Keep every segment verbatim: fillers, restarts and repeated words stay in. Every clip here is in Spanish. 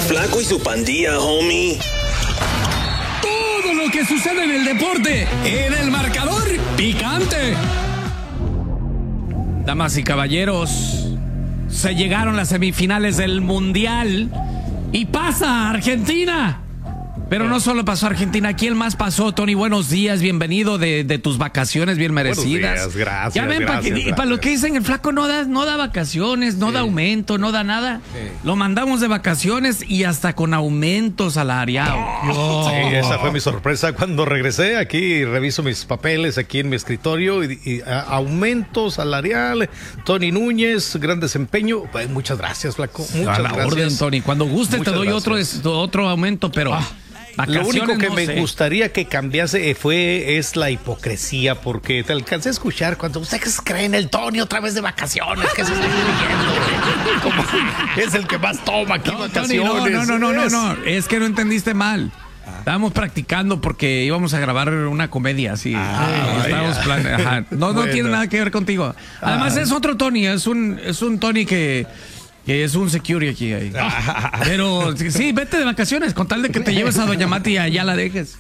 Flaco y su pandilla, homie. Todo lo que sucede en el deporte, en el marcador picante. Damas y caballeros, se llegaron las semifinales del Mundial y pasa Argentina. Pero no solo pasó Argentina, ¿quién más pasó, Tony? Buenos días, bienvenido de, de tus vacaciones bien merecidas. Buenos días, gracias. Ya ven, gracias, para, que, gracias. para lo que dicen, el flaco no da, no da vacaciones, no sí. da aumento, no da nada. Sí. Lo mandamos de vacaciones y hasta con aumento salarial. Oh. Sí, esa fue mi sorpresa cuando regresé. Aquí reviso mis papeles aquí en mi escritorio y, y a, aumento salarial. Tony Núñez, gran desempeño. Pues, muchas gracias, flaco. Muchas a la gracias. orden, Tony. Cuando guste muchas te doy otro, otro aumento, pero... Ah. Lo único que no me sé. gustaría que cambiase fue es la hipocresía, porque te alcancé a escuchar cuando ustedes creen el Tony otra vez de vacaciones, que se está incluyendo, como es el que más toma aquí no, vacaciones. Tony, no, no, no, no, no, no, es que no entendiste mal. Estábamos practicando porque íbamos a grabar una comedia así. Ah, estábamos plane... Ajá. No, no bueno. tiene nada que ver contigo. Además ah. es otro Tony, es un, es un Tony que... Que es un security aquí. Ahí. Pero sí, vete de vacaciones con tal de que te lleves a Doña Mati y allá la dejes.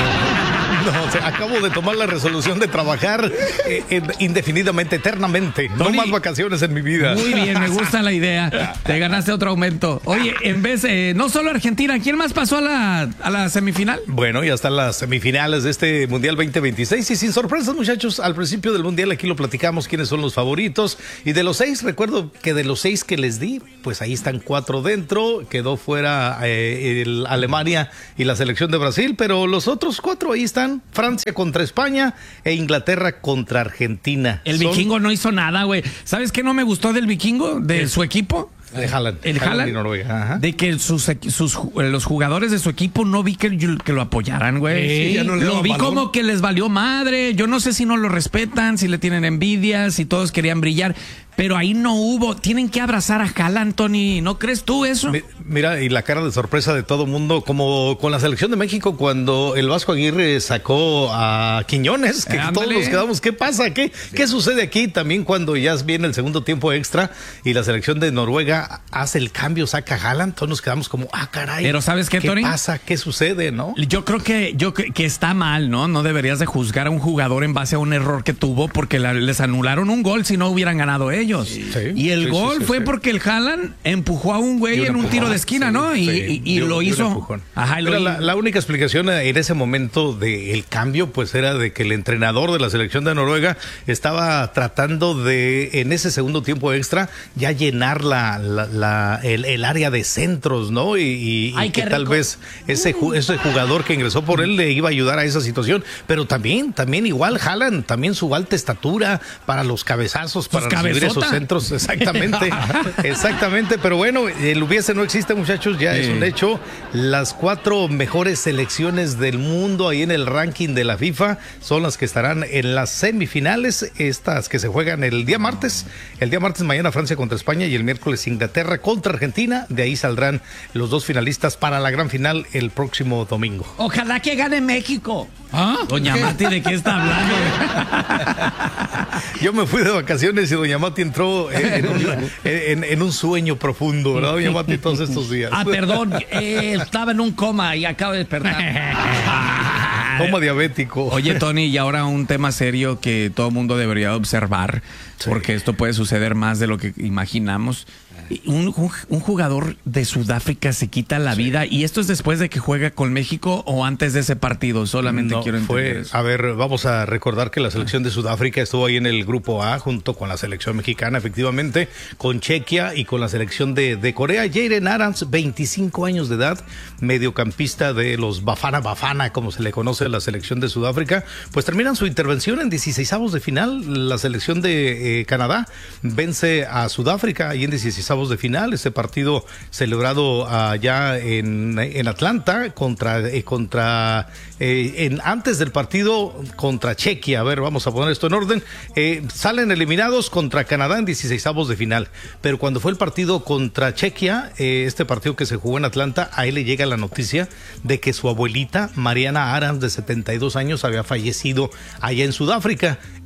No, no o sea, acabo de tomar la resolución de trabajar eh, indefinidamente, eternamente. Tony, no más vacaciones en mi vida. Muy bien, me gusta la idea. Te ganaste otro aumento. Oye, en vez, eh, no solo Argentina, ¿quién más pasó a la, a la semifinal? Bueno, ya están las semifinales de este Mundial veinte veintiséis y sin sorpresas, muchachos. Al principio del Mundial aquí lo platicamos quiénes son los favoritos. Y de los seis, recuerdo que de los seis que les di, pues ahí están cuatro dentro, quedó fuera eh, el Alemania y la selección de Brasil, pero los otros cuatro ahí están, Francia contra España e Inglaterra contra Argentina. El Son... vikingo no hizo nada, güey. ¿Sabes qué no me gustó del vikingo, de ¿El? su equipo? De Haaland. El Haaland, Haaland de que sus, sus, los jugadores de su equipo no vi que, que lo apoyaran, güey. Sí, ya no lo vi balón. Como que les valió madre. Yo no sé si no lo respetan, si le tienen envidia, si todos querían brillar. Pero ahí no hubo. Tienen que abrazar a Haaland, Tony. ¿No crees tú eso? Mira, y la cara de sorpresa de todo mundo, como con la selección de México cuando el Vasco Aguirre sacó a Quiñones, que Ándale. todos nos quedamos, ¿qué pasa? ¿Qué, ¿Qué sucede aquí? También cuando ya viene el segundo tiempo extra y la selección de Noruega hace el cambio, saca a Haaland, todos nos quedamos como, ah, caray. Pero ¿sabes qué, ¿Qué Tony? ¿Qué pasa? ¿Qué sucede, no? Yo creo que, yo, que, que está mal, ¿no? No deberías de juzgar a un jugador en base a un error que tuvo porque la, les anularon un gol si no hubieran ganado ellos. Sí. Y el sí, gol sí, sí, fue sí. porque el Haaland empujó a un güey en un empujón, tiro de esquina, sí, ¿no? Y, sí, y, y dio, lo hizo. Ajá, lo la, la única explicación en ese momento del cambio, pues era de que el entrenador de la selección de Noruega estaba tratando de, en ese segundo tiempo extra, ya llenar la, la, la el, el área de centros, ¿no? Y, y, Ay, y que tal vez ese, ese jugador que ingresó por él le iba a ayudar a esa situación. Pero también, también igual Haaland, también su alta estatura para los cabezazos, para pues recibir esos centros. Exactamente, exactamente, pero bueno, el hubiese no existe, muchachos, ya sí. es un hecho. Las cuatro mejores selecciones del mundo ahí en el ranking de la FIFA son las que estarán en las semifinales, estas que se juegan el día martes, el día martes mañana Francia contra España y el miércoles Inglaterra contra Argentina, de ahí saldrán los dos finalistas para la gran final el próximo domingo. Ojalá que gane México. ¿Ah? Doña Mati, ¿de qué está hablando? Yo me fui de vacaciones y Doña Mati entró en un, en, en un sueño profundo, ¿verdad, Doña Mati, todos estos días? Ah, perdón, eh, estaba en un coma y acabo de despertar. Coma diabético. Oye, Tony, y ahora un tema serio que todo mundo debería observar, sí. porque esto puede suceder más de lo que imaginamos. Un, un, un jugador de Sudáfrica se quita la sí. vida, y esto es después de que juega con México o antes de ese partido, solamente no, quiero entender fue, eso. A ver, vamos a recordar que la selección de Sudáfrica estuvo ahí en el grupo A junto con la selección mexicana, efectivamente, con Chequia y con la selección de, de Corea. Jayden Adams, veinticinco años de edad, mediocampista de los Bafana Bafana, como se le conoce a la selección de Sudáfrica, pues terminan su intervención en dieciseisavos de final. La selección de eh, Canadá vence a Sudáfrica y en dieciseisavos de final, este partido celebrado allá en, en Atlanta contra, eh, contra eh, en, antes del partido contra Chequia. A ver, vamos a poner esto en orden. Eh, salen eliminados contra Canadá en dieciseisavos de final, pero cuando fue el partido contra Chequia, eh, este partido que se jugó en Atlanta, a él le llega la noticia de que su abuelita Mariana Adams, de setenta y dos años, había fallecido allá en Sudáfrica.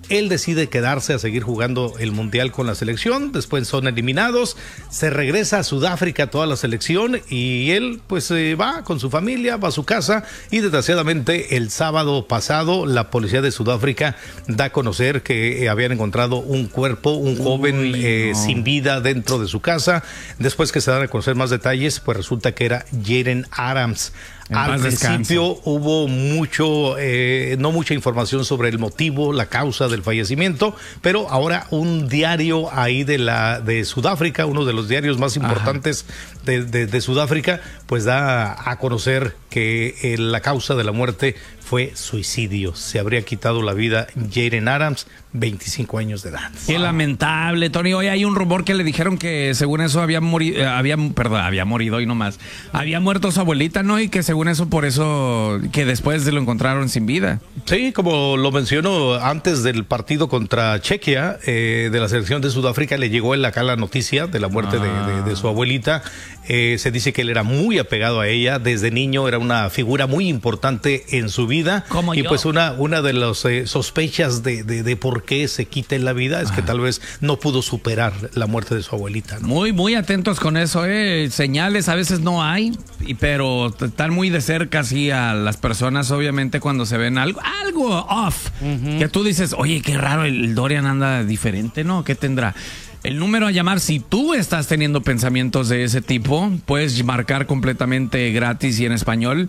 Él decide quedarse a seguir jugando el Mundial con la selección, después son eliminados, se regresa a Sudáfrica toda la selección y él pues eh, va con su familia, va a su casa y desgraciadamente el sábado pasado la policía de Sudáfrica da a conocer que eh, habían encontrado un cuerpo, un joven Uy, eh, no. sin vida dentro de su casa. Después que se dan a conocer más detalles, pues resulta que era Jayden Adams. En Al paz principio descanse. hubo mucho, eh, no mucha información sobre el motivo, la causa del fallecimiento, pero ahora un diario ahí de la de Sudáfrica, uno de los diarios más importantes de, de, de Sudáfrica, pues da a conocer que eh, la causa de la muerte fue suicidio. Se habría quitado la vida Jayden Adams, veinticinco años de edad. Qué lamentable, Tony. Hoy hay un rumor que le dijeron que según eso había morido, había, perdón, había morido y no más. Había muerto su abuelita, ¿no? Y que según eso, por eso, que después lo encontraron sin vida. Sí, como lo mencionó antes del partido contra Chequia, eh, de la selección de Sudáfrica, le llegó en acá la noticia de la muerte Ah. de, de, de su abuelita. Eh, se dice que él era muy apegado a ella. Desde niño era una figura muy importante en su vida. Como y yo. pues una, una de las eh, sospechas de, de, de por qué se quita en la vida es que tal vez no pudo superar la muerte de su abuelita, ¿no? Muy, muy atentos con eso, ¿eh? Señales a veces no hay, y- pero están muy de cerca, así, a las personas, obviamente, cuando se ven algo, algo off, que tú dices, oye, qué raro, el Dorian anda diferente, ¿no? ¿Qué tendrá? El número a llamar, si tú estás teniendo pensamientos de ese tipo, puedes marcar completamente gratis y en español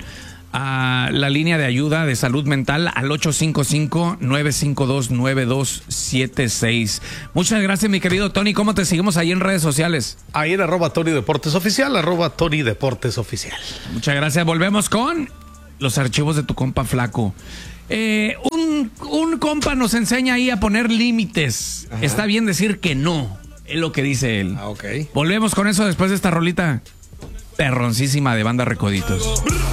a la línea de ayuda de salud mental al ocho cinco cinco, nueve cinco dos, nueve dos siete seis. Muchas gracias, mi querido Tony. ¿Cómo te seguimos ahí en redes sociales? Ahí en arroba Tony Deportes Oficial, arroba Tony Deportes Oficial. Muchas gracias. Volvemos con los archivos de tu compa Flaco. Eh, un, un compa nos enseña ahí a poner límites. Está bien decir que no, es lo que dice él. Ah, ok. Volvemos con eso después de esta rolita perroncísima de Banda Recoditos.